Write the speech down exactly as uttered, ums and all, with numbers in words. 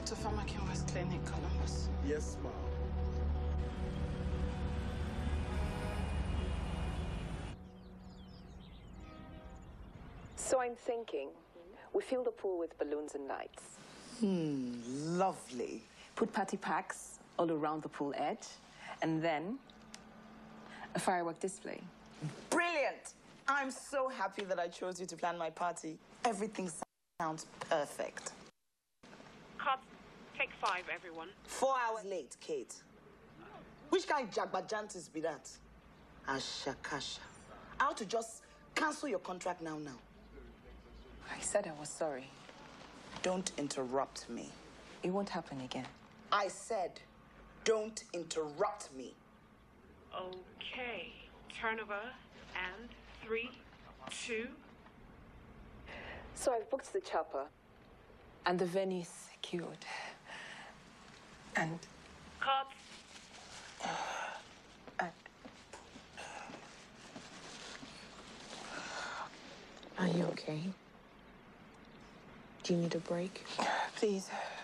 Doctor Famakin West Clinic, Columbus. Yes, ma'am. So I'm thinking, we fill the pool with balloons and lights. Hmm, lovely. Put party packs all around the pool edge, and then a firework display. Brilliant! I'm so happy that I chose you to plan my party. Everything sounds perfect. Cut. Take five, everyone. Four hours late, Kate. Which kind of jagbajantis be that? Ashakasha. I ought to just cancel your contract now, now. I said I was sorry. Don't interrupt me. It won't happen again. I said, don't interrupt me. Okay. Turnover and three, two. So I've booked the chopper, and the venue is secured. And... Cut. and... Are you okay? Do you need a break? Please.